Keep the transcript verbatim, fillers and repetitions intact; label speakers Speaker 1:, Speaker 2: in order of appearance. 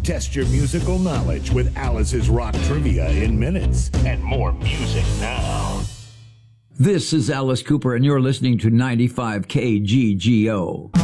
Speaker 1: Test your musical knowledge with Alice's Rock Trivia in minutes. And more music now.
Speaker 2: This is Alice Cooper, and you're listening to ninety-five K G G O.